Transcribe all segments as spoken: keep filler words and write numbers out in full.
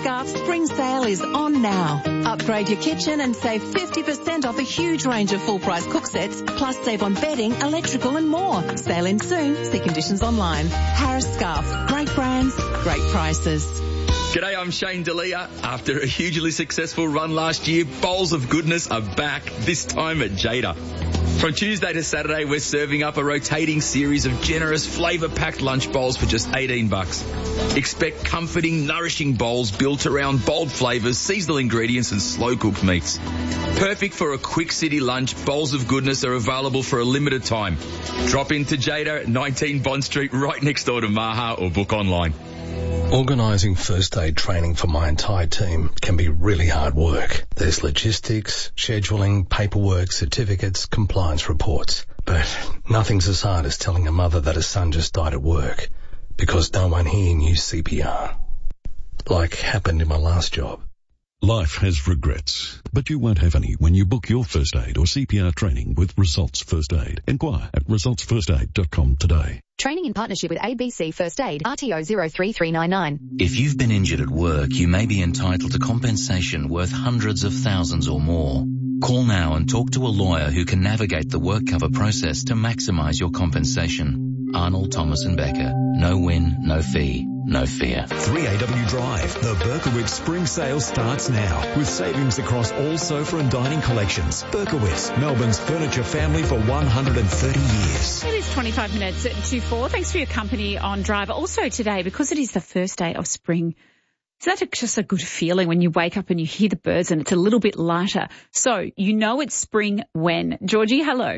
Scarf Spring Sale is on now. Upgrade your kitchen and save fifty percent off a huge range of full-price cook sets, plus save on bedding, electrical and more. Sale ends soon. See conditions online. Harris Scarf. Great brands, great prices. G'day, I'm Shane D'Elia. After a hugely successful run last year, Bowls of Goodness are back, this time at Jada. From Tuesday to Saturday, we're serving up a rotating series of generous, flavour-packed lunch bowls for just eighteen bucks. Expect comforting, nourishing bowls built around bold flavours, seasonal ingredients and slow-cooked meats. Perfect for a quick city lunch, Bowls of Goodness are available for a limited time. Drop into Jada at nineteen Bond Street, right next door to Maha, or book online. Organising first aid training for my entire team can be really hard work. There's logistics, scheduling, paperwork, certificates, compliance reports. But nothing's as hard as telling a mother that her son just died at work because no one here knew C P R. Like happened in my last job. Life has regrets, but you won't have any when you book your first aid or C P R training with Results First Aid. Inquire at results first aid dot com today. Training in partnership with A B C First Aid, R T O zero three three nine nine. If you've been injured at work, you may be entitled to compensation worth hundreds of thousands or more. Call now and talk to a lawyer who can navigate the work cover process to maximise your compensation. Arnold, Thomas and Becker. No win, no fee, no fear. three A W Drive. The Berkowitz Spring Sale starts now with savings across all sofa and dining collections. Berkowitz, Melbourne's furniture family for one hundred thirty years. It is twenty-five minutes to four. Thanks for your company on Drive. Also today, because it is the first day of spring, isn't that just a good feeling when you wake up and you hear the birds and it's a little bit lighter? So you know it's spring when. Georgie, hello.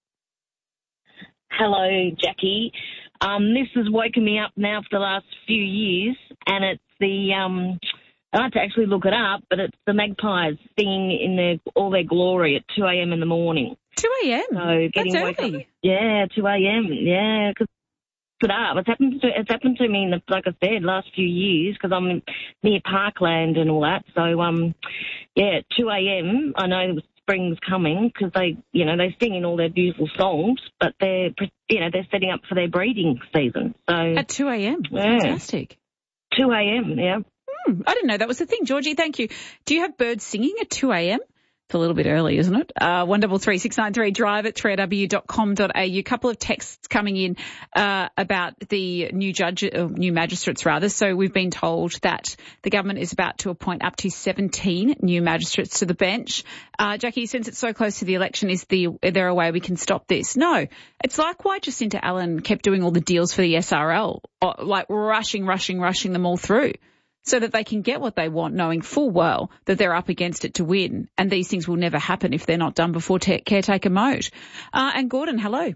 Hello, Jackie. Um, this has woken me up now for the last few years, and it's the, um, I had to actually look it up, but it's the magpies singing in their, all their glory at two a.m. in the morning. two a.m.? So getting That's woken early. up. Yeah, two a.m., yeah, because it up. It's happened to, it's happened to me in the, like I said, last few years because I'm near Parkland and all that. So, um, yeah, two a.m. I know spring's coming because they, you know, they sing in all their beautiful songs, but they're, you know, they're setting up for their breeding season. So at two a.m. Yeah. Fantastic. two a.m., yeah. Hmm, I didn't know that was the thing. Georgie, thank you. Do you have birds singing at two a.m.? It's a little bit early, isn't it? Uh, one double three six nine three drive at three a w dot com dot a u. Couple of texts coming in uh, about the new judge, uh, new magistrates rather. So we've been told that the government is about to appoint up to seventeen new magistrates to the bench. Uh, Jackie, since it's so close to the election, is, the, is there a way we can stop this? No. It's like why Jacinta Allen kept doing all the deals for the S R L, or, like rushing, rushing, rushing them all through, so that they can get what they want, knowing full well that they're up against it to win. And these things will never happen if they're not done before te- caretaker mode. Uh, and Gordon, hello.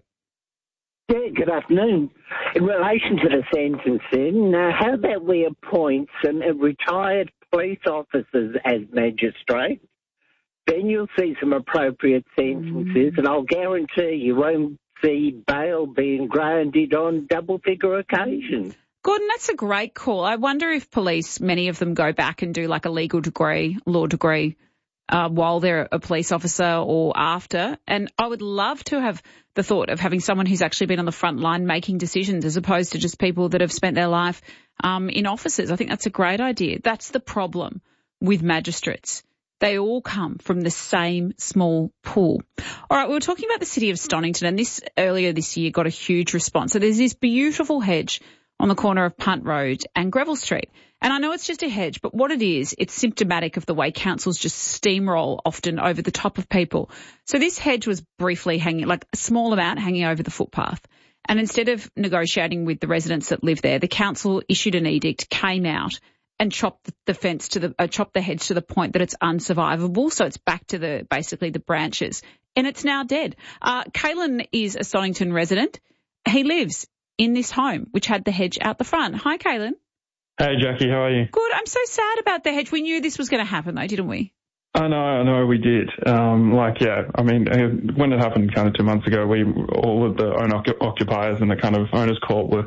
Yeah, good afternoon. In relation to the sentencing, uh, how about we appoint some uh, retired police officers as magistrates? Then you'll see some appropriate sentences, mm. and I'll guarantee you won't see bail being granted on double-figure occasions. Gordon, that's a great call. I wonder if police, many of them go back and do like a legal degree, law degree, uh, while they're a police officer or after. And I would love to have the thought of having someone who's actually been on the front line making decisions as opposed to just people that have spent their life um, in offices. I think that's a great idea. That's the problem with magistrates. They all come from the same small pool. All right, we were talking about the city of Stonington, and this earlier this year got a huge response. So there's this beautiful hedge on the corner of Punt Road and Greville Street. And I know it's just a hedge, but what it is, it's symptomatic of the way councils just steamroll often over the top of people. So this hedge was briefly hanging, like a small amount hanging over the footpath. And instead of negotiating with the residents that live there, the council issued an edict, came out and chopped the fence to the, uh, chopped the hedge to the point that it's unsurvivable. So it's back to the, basically the branches, and it's now dead. Uh, Kalen is a Stonington resident. He lives in this home, which had the hedge out the front. Hi, Kalen. Hey, Jackie, how are you? Good. I'm so sad about the hedge. We knew this was going to happen, though, didn't we? I know, I know we did. Um, like, yeah, I mean, when it happened kind of two months ago, we all of the owner occupiers and the kind of owners court were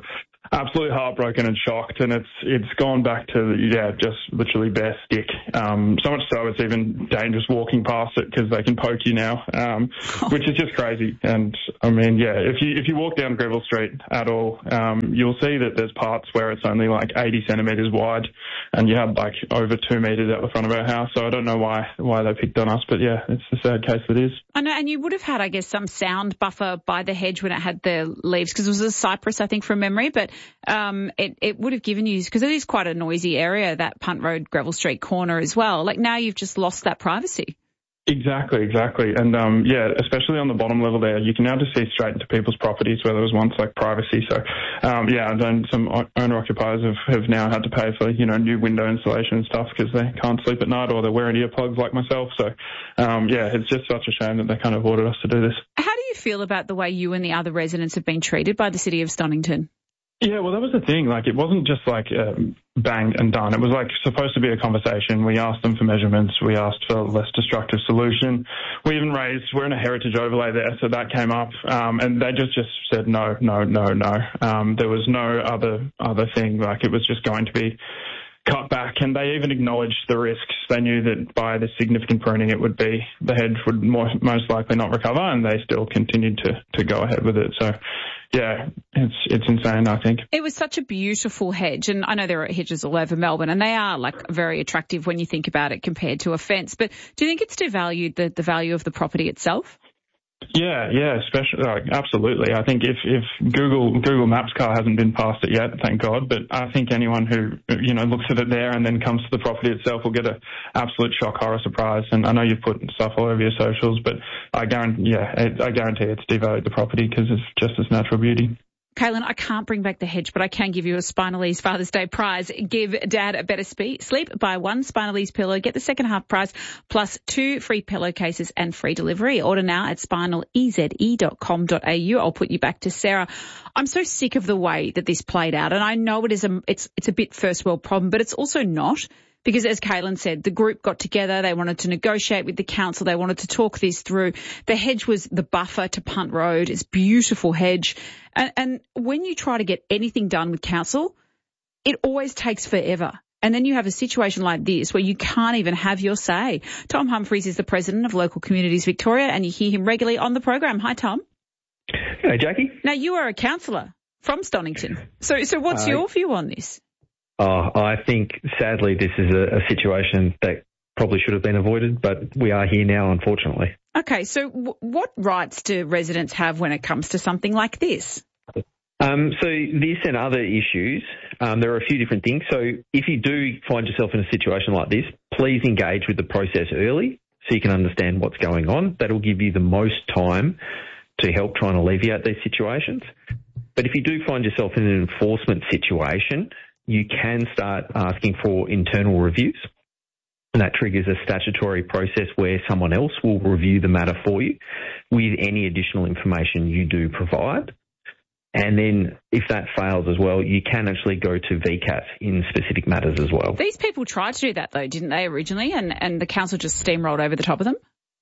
Absolutely heartbroken and shocked, and it's it's gone back to, yeah, just literally bare stick. Um, so much so it's even dangerous walking past it because they can poke you now, um, which is just crazy. And I mean, yeah, if you if you walk down Greville Street at all, um, you'll see that there's parts where it's only like eighty centimetres wide, and you have like over two metres out the front of our house. So I don't know why why they picked on us, but yeah, it's the sad case it is. I know, and you would have had, I guess, some sound buffer by the hedge when it had the leaves, because it was a cypress, I think, from memory, but um, it, it would have given you, because it is quite a noisy area, that Punt Road, Greville Street corner as well. Like, now you've just lost that privacy. Exactly, exactly. And, um, yeah, especially on the bottom level there, you can now just see straight into people's properties where there was once, like, privacy. So, um, yeah, and then some owner-occupiers have, have now had to pay for, you know, new window installation and stuff because they can't sleep at night or they're wearing earplugs like myself. So, um, yeah, it's just such a shame that they kind of ordered us to do this. How do you feel about the way you and the other residents have been treated by the City of Stonington? Yeah, well, that was the thing. Like, it wasn't just like um, bang and done. It was like supposed to be a conversation. We asked them for measurements. We asked for a less destructive solution. We even raised, we're in a heritage overlay there, so that came up. Um, and they just, just said no, no, no, no. Um, there was no other, other thing. Like, it was just going to be cut back, and they even acknowledged the risks. They knew that by the significant pruning it would be, the hedge would more, most likely not recover, and they still continued to, to go ahead with it. So, yeah, it's it's insane, I think. It was such a beautiful hedge, and I know there are hedges all over Melbourne, and they are, like, very attractive when you think about it compared to a fence. But do you think it's devalued the, the value of the property itself? Yeah, yeah, especially, like, absolutely. I think if, if Google Google Maps car hasn't been past it yet, thank God, but I think anyone who, you know, looks at it there and then comes to the property itself will get an absolute shock, horror, surprise. And I know you've put stuff all over your socials, but I guarantee, yeah, I guarantee it's devalued the property because it's just its natural beauty. Kaylin, I can't bring back the hedge, but I can give you a Spinalese Father's Day prize. Give Dad a better spe- sleep. Buy one Spinalese pillow. Get the second half price plus two free pillowcases and free delivery. Order now at spinal e z e dot com dot a u. I'll put you back to Sarah. I'm so sick of the way that this played out, and I know it is a, it's, it's a bit first world problem, but it's also not. Because as Kaylin said, the group got together, they wanted to negotiate with the council, they wanted to talk this through. The hedge was the buffer to Punt Road. It's a beautiful hedge. And, and when you try to get anything done with council, it always takes forever. And then you have a situation like this where you can't even have your say. Tom Humphries is the president of Local Communities Victoria, and you hear him regularly on the program. Hi, Tom. Hey, Jackie. Now, you are a councillor from Stonington. So, so what's uh, your view on this? Oh, I think, sadly, this is a, a situation that probably should have been avoided, but we are here now, unfortunately. Okay, so w- what rights do residents have when it comes to something like this? Um, so this and other issues, um, there are a few different things. So if you do find yourself in a situation like this, please engage with the process early so you can understand what's going on. That'll give you the most time to help try and alleviate these situations. But if you do find yourself in an enforcement situation, you can start asking for internal reviews, and that triggers a statutory process where someone else will review the matter for you with any additional information you do provide. And then if that fails as well, you can actually go to V CAT in specific matters as well. These people tried to do that, though, didn't they, originally, and, and the council just steamrolled over the top of them?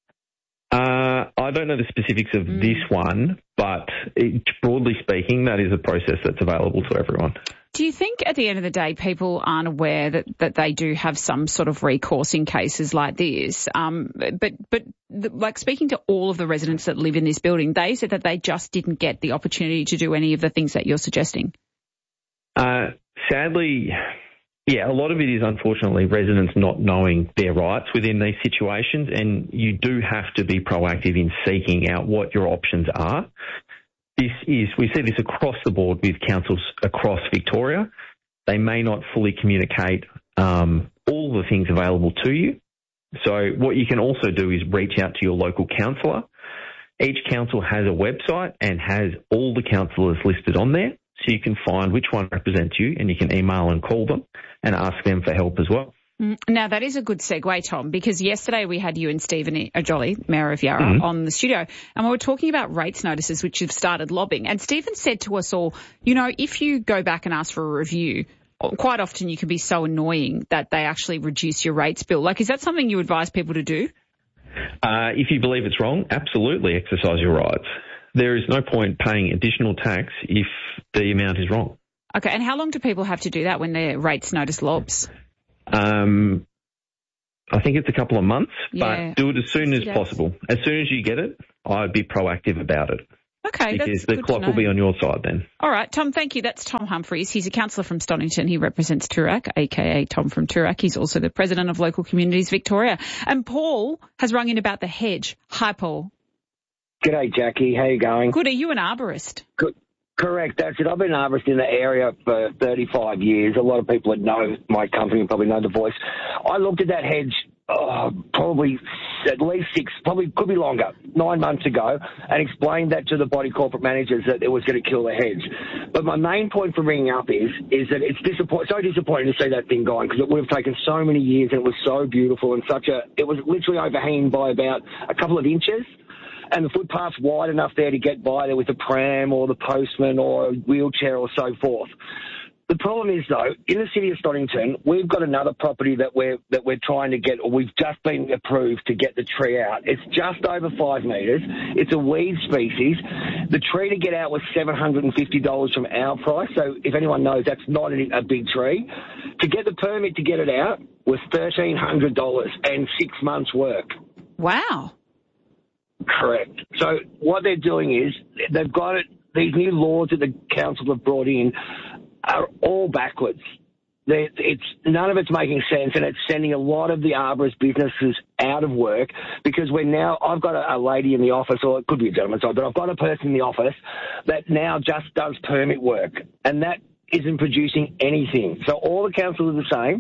Uh, I don't know the specifics of mm. this one, but it, broadly speaking, that is a process that's available to everyone. Do you think at the end of the day people aren't aware that, that they do have some sort of recourse in cases like this? Um, but, but the, like speaking to all of the residents that live in this building, they said that they just didn't get the opportunity to do any of the things that you're suggesting. Uh, sadly, yeah, a lot of it is unfortunately residents not knowing their rights within these situations, and you do have to be proactive in seeking out what your options are. This is, we see this across the board with councils across Victoria. They may not fully communicate um, all the things available to you. So what you can also do is reach out to your local councillor. Each council has a website and has all the councillors listed on there. So you can find which one represents you, and you can email and call them and ask them for help as well. Now, that is a good segue, Tom, because yesterday we had you and Stephen Jolly, Mayor of Yarra, mm-hmm. on the studio, and we were talking about rates notices, which have started lobbing. And Stephen said to us all, you know, if you go back and ask for a review, quite often you can be so annoying that they actually reduce your rates bill. Like, is that something you advise people to do? Uh, if you believe it's wrong, absolutely exercise your rights. There is no point paying additional tax if the amount is wrong. Okay, and how long do people have to do that when their rates notice lobs? Um, I think it's a couple of months, Yeah. but do it as soon as Yeah. possible. As soon as you get it, I'd be proactive about it. Okay, because that's the good clock to will know. be on your side then. All right, Tom, thank you. That's Tom Humphreys. He's a councillor from Stonington. He represents Toorak, a k a. Tom from Toorak. He's also the president of Local Communities Victoria. And Paul has rung in about the hedge. Hi, Paul. G'day, Jackie. How you going? Good. Are you an arborist? Good. Correct. That's it. I've been an arborist in the area for thirty-five years. A lot of people that know my company and probably know the voice. I looked at that hedge oh, probably at least six, probably could be longer, nine months ago, and explained that to the body corporate managers that it was going to kill the hedge. But my main point for bringing up is is that it's disappoint- so disappointing to see that thing gone because it would have taken so many years and it was so beautiful and such a, it was literally overhanging by about a couple of inches. And the footpath's wide enough there to get by there with a pram or the postman or a wheelchair or so forth. The problem is, though, in the city of Stonington, we've got another property that we're that we're trying to get, or we've just been approved to get the tree out. It's just over five metres. It's a weed species. The tree to get out was seven hundred fifty dollars from our price, so if anyone knows, that's not a big tree. To get the permit to get it out was thirteen hundred dollars and six months' work. Wow. Correct. So what they're doing is they've got it, these new laws that the council have brought in are all backwards. They're, it's none of it's making sense, and it's sending a lot of the arborist businesses out of work because we're now, I've got a, a lady in the office, or it could be a gentleman, sorry, but I've got a person in the office that now just does permit work, and that isn't producing anything. So all the councils are the same.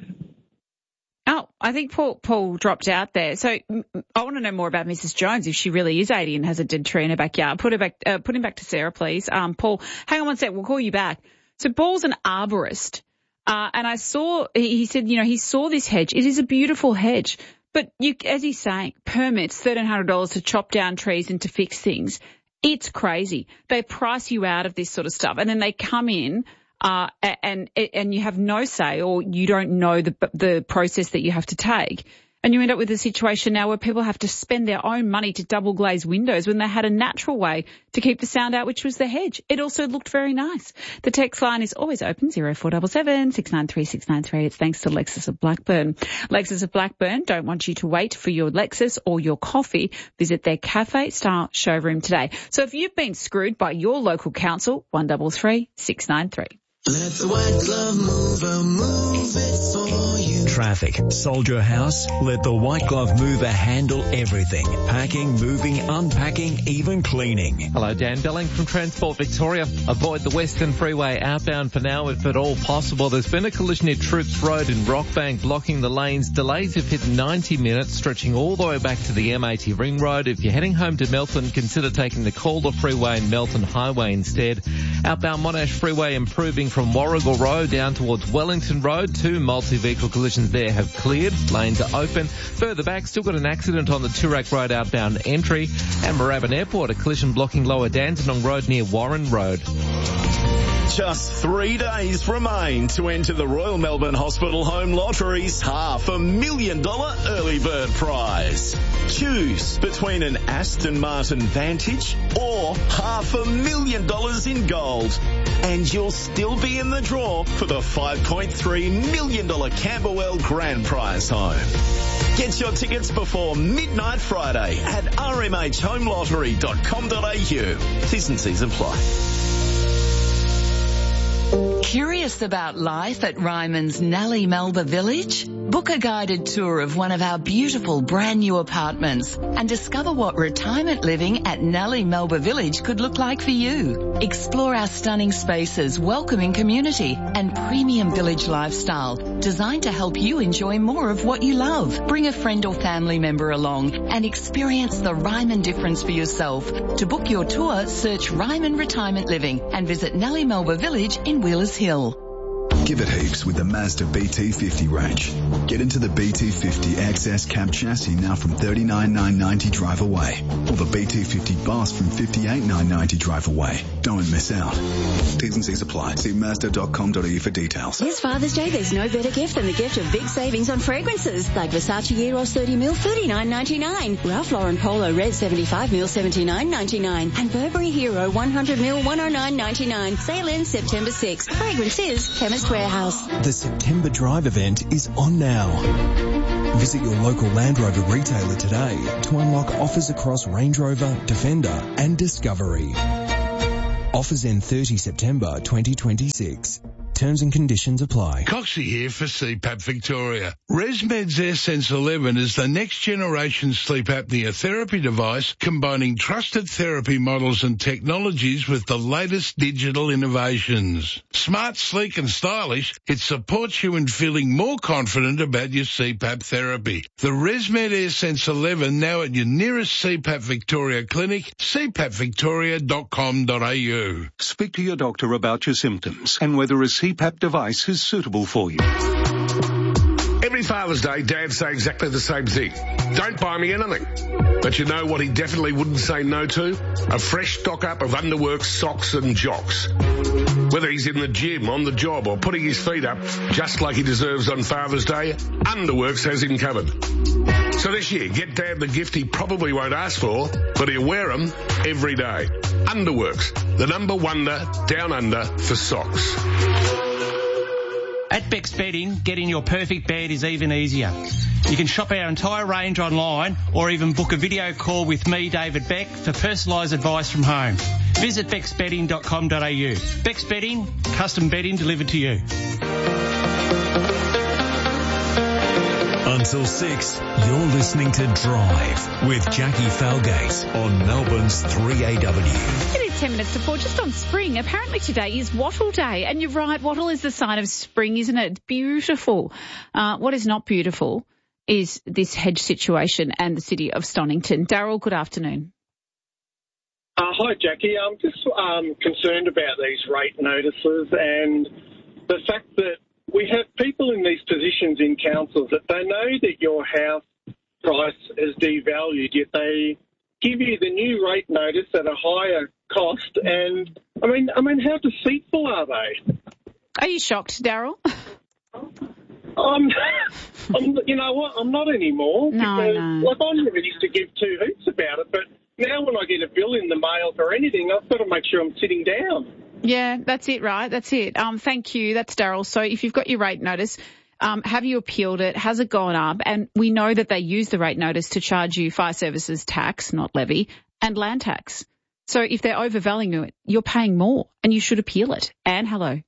Oh, I think Paul, Paul dropped out there. So mm, I want to know more about Missus Jones, if she really is eighty and has a dead tree in her backyard. Put her back, uh, put him back to Sarah, please. Um, Paul, hang on one sec. We'll call you back. So Paul's an arborist. Uh, and I saw, he, he said, you know, he saw this hedge. It is a beautiful hedge. But you, as he's saying, permits, thirteen hundred dollars to chop down trees and to fix things. It's crazy. They price you out of this sort of stuff. And then they come in, Uh, and, and you have no say, or you don't know the, the process that you have to take. And you end up with a situation now where people have to spend their own money to double glaze windows when they had a natural way to keep the sound out, which was the hedge. It also looked very nice. The text line is always open, zero four seven seven, six nine three, six nine three. It's thanks to Lexus of Blackburn. Lexus of Blackburn don't want you to wait for your Lexus or your coffee. Visit their cafe-style showroom today. So if you've been screwed by your local council, one three three, six nine three. Let the white glove mover move it for you. Traffic. Sold your house? Let the White Glove Mover handle everything. Packing, moving, unpacking, even cleaning. Hello, Dan Belling from Transport Victoria. Avoid the Western Freeway outbound for now if at all possible. There's been a collision at Troops Road in Rockbank blocking the lanes. Delays have hit ninety minutes, stretching all the way back to the M eighty Ring Road. If you're heading home to Melton, consider taking the Calder Freeway and Melton Highway instead. Outbound Monash Freeway improving from Warrigal Road down towards Wellington Road. Two multi-vehicle collisions there have cleared. Lanes are open. Further back, still got an accident on the Toorak Road outbound entry. And Moorabbin Airport, a collision blocking Lower Dandenong Road near Warren Road. Just three days remain to enter the Royal Melbourne Hospital Home Lottery's half a million dollar early bird prize. Choose between an Aston Martin Vantage or half a million dollars in gold. And you'll still be in the draw for the five point three million dollars Camberwell Grand Prize home. Get your tickets before midnight Friday at r m h home lottery dot com dot a u. T's and C's apply. Curious about life at Ryman's Nellie Melba Village? Book a guided tour of one of our beautiful brand new apartments and discover what retirement living at Nellie Melba Village could look like for you. Explore our stunning spaces, welcoming community and premium village lifestyle designed to help you enjoy more of what you love. Bring a friend or family member along and experience the Ryman difference for yourself. To book your tour, search Ryman Retirement Living and visit Nellie Melba Village in Wheelers Hill. Give it heaps with the Mazda B T fifty range. Get into the B T fifty X S cab chassis now from thirty-nine thousand nine hundred ninety drive away. Or the B T fifty Bus from fifty-eight thousand nine hundred ninety drive away. Don't miss out. T's and C's apply. See mazda dot com dot a u for details. This Father's Day, there's no better gift than the gift of big savings on fragrances. Like Versace Eros thirty mil, thirty-nine ninety-nine. Ralph Lauren Polo Red seventy-five mil, seventy-nine ninety-nine. And Burberry Hero one hundred mil, one oh nine ninety-nine. Sale ends September sixth. Fragrance is Chemist Warehouse. The September Drive event is on now. Visit your local Land Rover retailer today to unlock offers across Range Rover, Defender and Discovery. Offers end thirtieth September twenty twenty-six. Terms and conditions apply. Coxie here for C PAP Victoria. ResMed's AirSense eleven is the next generation sleep apnea therapy device combining trusted therapy models and technologies with the latest digital innovations. Smart, sleek and stylish, it supports you in feeling more confident about your C PAP therapy. The ResMed AirSense eleven now at your nearest C PAP Victoria clinic, c pap victoria dot com dot a u. Speak to your doctor about your symptoms and whether a C PAP device is suitable for you. Every Father's Day, dads say exactly the same thing. Don't buy me anything. But you know what he definitely wouldn't say no to? A fresh stock-up of Underworks socks and jocks. Whether he's in the gym, on the job, or putting his feet up, just like he deserves on Father's Day, Underworks has him covered. So this year, get Dad the gift he probably won't ask for, but he'll wear them every day. Underworks, the number wonder down under for socks. At Beck's Bedding, getting your perfect bed is even easier. You can shop our entire range online or even book a video call with me, David Beck, for personalised advice from home. Visit becks bedding dot com dot a u. Beck's Bedding, custom bedding delivered to you. Until six, you're listening to Drive with Jackie Falgate on Melbourne's three A W. It is ten minutes to four, just on spring. Apparently today is Wattle Day, and you're right, wattle is the sign of spring, isn't it? It's beautiful. Uh, what is not beautiful is this hedge situation and the city of Stonington. Daryl, good afternoon. Uh, hi, Jackie. I'm just um, concerned about these rate notices and the fact that we have people in these positions in councils that they know that your house price is devalued, yet they give you the new rate notice at a higher cost. And I mean, I mean, how deceitful are they? Are you shocked, Daryl? Um, I'm, you know what? I'm not anymore. No, because, no. Like, I never used to give two hoots about it, but now when I get a bill in the mail for anything, I've got to make sure I'm sitting down. Yeah, that's it, right? That's it. Um, thank you. That's Daryl. So if you've got your rate notice, um, have you appealed it? Has it gone up? And we know that they use the rate notice to charge you fire services tax, not levy, and land tax. So if they're overvaluing it, you're paying more and you should appeal it. Anne, hello.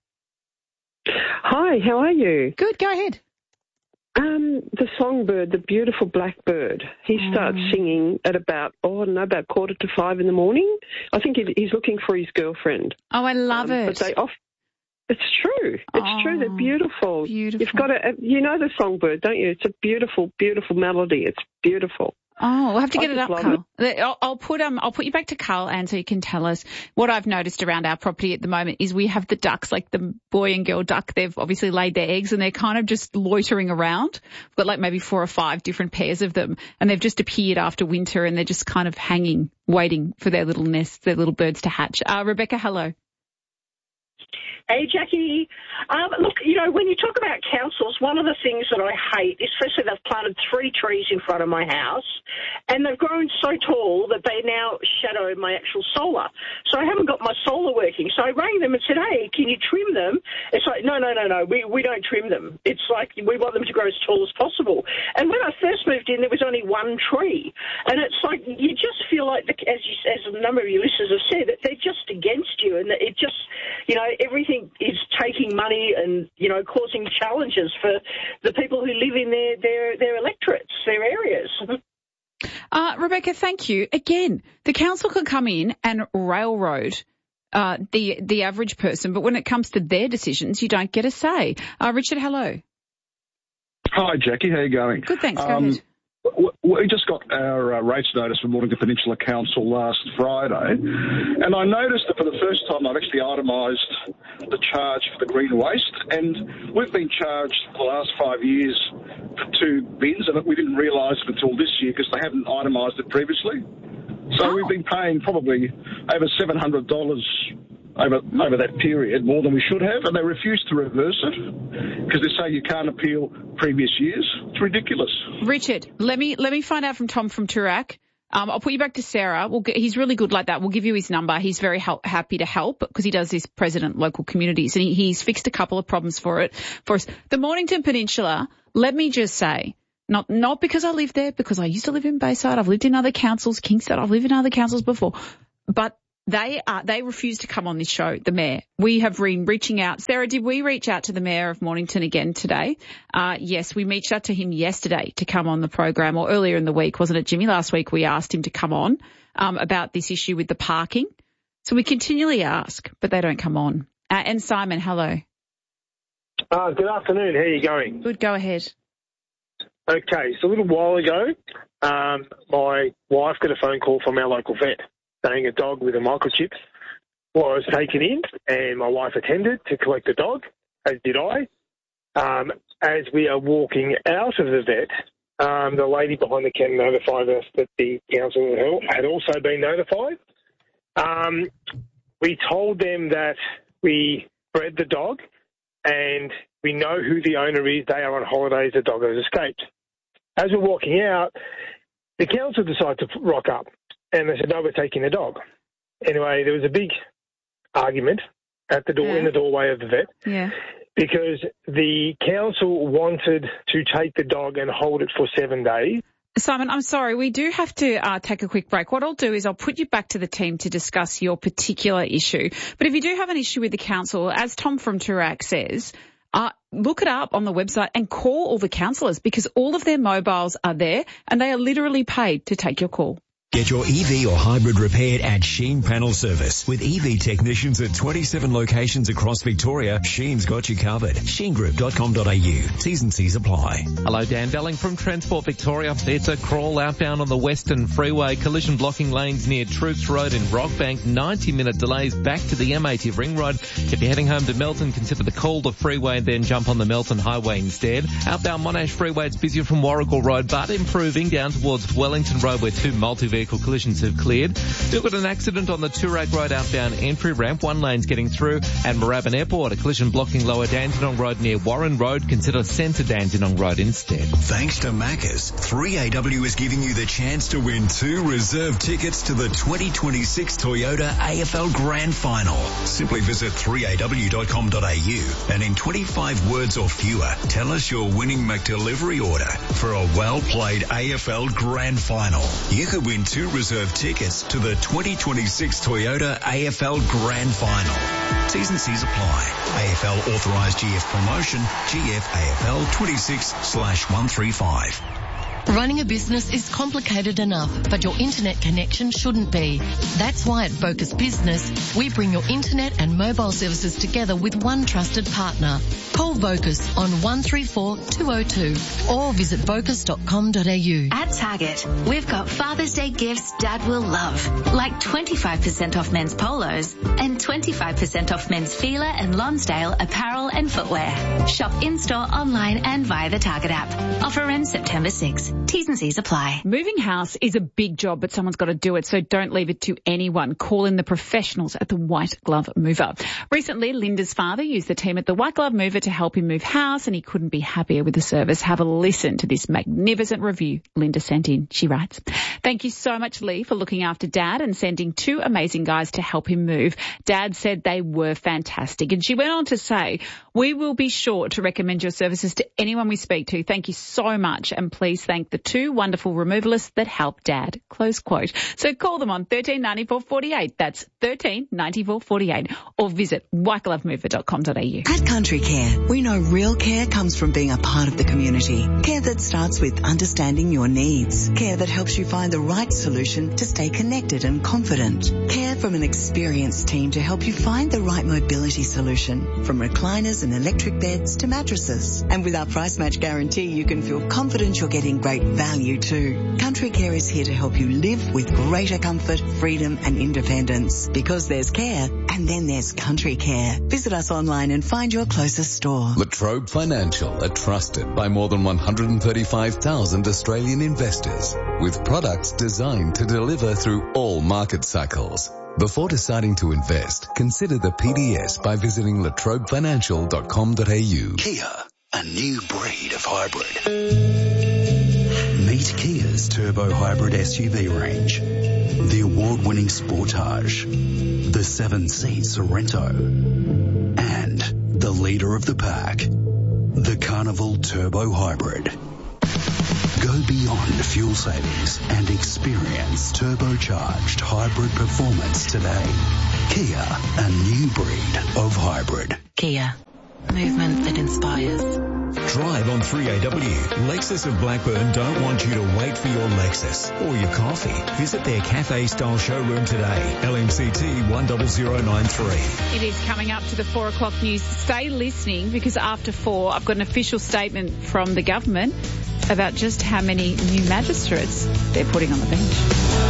Hi, how are you? Good, go ahead. Um, the songbird, the beautiful blackbird, he Mm. starts singing at about, oh, I don't know, about quarter to five in the morning. I think he, he's looking for his girlfriend. Oh, I love um, it. But they off. It's true. It's Oh, true. They're beautiful. beautiful. You've got to, you know the songbird, don't you? It's a beautiful, beautiful melody. It's beautiful. Oh, we'll have to I get it just up, love Carl. I'll, I'll put um, I'll put you back to Carl, Anne, so you can tell us what I've noticed around our property at the moment is we have the ducks, like the boy and girl duck. They've obviously laid their eggs and they're kind of just loitering around. We've got like maybe four or five different pairs of them, and they've just appeared after winter, and they're just kind of hanging, waiting for their little nests, their little birds to hatch. Uh, Rebecca, hello. Hey, Jackie. Um, look, you know, when you talk about councils, one of the things that I hate is, firstly, they've planted three trees in front of my house, and they've grown so tall that they now shadow my actual solar. So I haven't got my solar working. So I rang them and said, hey, can you trim them? It's like, no, no, no, no, we, we don't trim them. It's like we want them to grow as tall as possible. And when I first moved in, there was only one tree. And it's like you just feel like, as, you, as a number of your listeners have said, that they're just against you, and that it just, you know, everything is taking money and, you know, causing challenges for the people who live in their, their, their electorates, their areas. Uh, Rebecca, thank you. Again, the council can come in and railroad uh, the the average person, but when it comes to their decisions, you don't get a say. Uh, Richard, hello. Hi, Jackie. How are you going? Good, thanks. Go um, ahead. we just got our uh, rates notice from Mornington Peninsula Council last Friday, and I noticed that for the first time I've actually itemised the charge for the green waste, and we've been charged for the last five years for two bins, and we didn't realise it until this year because they hadn't itemised it previously. So oh. we've been paying probably over seven hundred dollars over over that period, more than we should have, and they refuse to reverse it because they say you can't appeal previous years. It's ridiculous. Richard, let me let me find out from Tom from Toorak. Um, I'll put you back to Sarah. We'll get, he's really good like that. We'll give you his number. He's very help, happy to help because he does this president local communities, and he, he's fixed a couple of problems for it for us. The Mornington Peninsula, let me just say, not not because I live there, because I used to live in Bayside. I've lived in other councils, Kingston. I've lived in other councils before, but They are, they refuse to come on this show, the mayor. We have been reaching out. Sarah, did we reach out to the mayor of Mornington again today? Uh, yes, we reached out to him yesterday to come on the program, or earlier in the week, wasn't it, Jimmy? Last week we asked him to come on um, about this issue with the parking. So we continually ask, but they don't come on. Uh, and Simon, hello. Uh, good afternoon. How are you going? Good, go ahead. Okay, so a little while ago, um, my wife got a phone call from our local vet saying a dog with a microchip was taken in, and my wife attended to collect the dog, as did I. Um, as we are walking out of the vet, um, the lady behind the counter notified us that the council had also been notified. Um, we told them that we bred the dog and we know who the owner is. They are on holidays. The dog has escaped. As we're walking out, the council decided to rock up. And they said, no, we're taking the dog. Anyway, there was a big argument at the door, yeah. in the doorway of the vet. Yeah. Because the council wanted to take the dog and hold it for seven days. Simon, I'm sorry, we do have to uh, take a quick break. What I'll do is I'll put you back to the team to discuss your particular issue. But if you do have an issue with the council, as Tom from Toorak says, uh, look it up on the website and call all the councillors, because all of their mobiles are there and they are literally paid to take your call. Get your E V or hybrid repaired at Sheen Panel Service. With E V technicians at twenty-seven locations across Victoria, Sheen's got you covered. sheen group dot com dot a u. T's and C's apply. Hello, Dan Delling from Transport Victoria. It's a crawl outbound on the Western Freeway. Collision blocking lanes near Troops Road in Rockbank. ninety minute delays back to the M eighty Ring Road. If you're heading home to Melton, consider the Calder Freeway and then jump on the Melton Highway instead. Outbound Monash Freeway, it's busier from Warrigal Road, but improving down towards Wellington Road where two multi-vehicle collisions have cleared. Still got an accident on the Toorak Road outbound entry ramp. One lane's getting through. At Moorabbin Airport, a collision blocking lower Dandenong Road near Warren Road. Consider centre Dandenong Road instead. Thanks to Macca's, three A W is giving you the chance to win two reserved tickets to the twenty twenty-six Toyota A F L Grand Final. Simply visit three a w dot com dot a u and in twenty-five words or fewer, tell us your winning McDelivery order for a well-played A F L Grand Final. You could win two reserved tickets to the twenty twenty-six Toyota A F L Grand Final. T's and C's apply. A F L authorised G F promotion, G F A F L twenty-six slash one thirty-five. Running a business is complicated enough, but your internet connection shouldn't be. That's why at Vocus Business, we bring your internet and mobile services together with one trusted partner. Call Vocus on one three four two zero two or visit vocus dot com dot a u. At Target, we've got Father's Day gifts Dad will love, like twenty-five percent off men's polos and twenty-five percent off men's Fila and Lonsdale apparel and footwear. Shop in-store, online and via the Target app. Offer ends September sixth. T's and C's apply. Moving house is a big job, but someone's got to do it, so don't leave it to anyone. Call in the professionals at the White Glove Mover. Recently, Linda's father used the team at the White Glove Mover to help him move house, and he couldn't be happier with the service. Have a listen to this magnificent review Linda sent in. She writes, "Thank you so much, Lee, for looking after Dad and sending two amazing guys to help him move. Dad said they were fantastic." And she went on to say, "We will be sure to recommend your services to anyone we speak to. Thank you so much, and please thank the two wonderful removalists that helped Dad." Close quote. So call them on thirteen ninety-four forty-eight. That's thirteen ninety-four forty-eight, or visit white glove mover dot com dot a u. At Country Care, we know real care comes from being a part of the community. Care that starts with understanding your needs. Care that helps you find find the right solution to stay connected and confident. Care from an experienced team to help you find the right mobility solution, from recliners and electric beds to mattresses. And with our price match guarantee, you can feel confident you're getting great value too. Country Care is here to help you live with greater comfort, freedom and independence. Because there's care, and then there's Country Care. Visit us online and find your closest store. La Trobe Financial are trusted by more than one hundred thirty-five thousand Australian investors, with products designed to deliver through all market cycles. Before deciding to invest, consider the P D S by visiting la trobe financial dot com dot a u. Kia, a new breed of hybrid. Meet Kia's turbo hybrid S U V range. The award-winning Sportage, the seven-seat Sorrento, and the leader of the pack, the Carnival Turbo Hybrid. Go beyond fuel savings and experience turbocharged hybrid performance today. Kia, a new breed of hybrid. Kia, movement that inspires. Drive on three A W. Lexus of Blackburn don't want you to wait for your Lexus or your coffee. Visit their cafe-style showroom today. L M C T one zero zero nine three. It is coming up to the four o'clock news. Stay listening, because after four, I've got an official statement from the government about just how many new magistrates they're putting on the bench.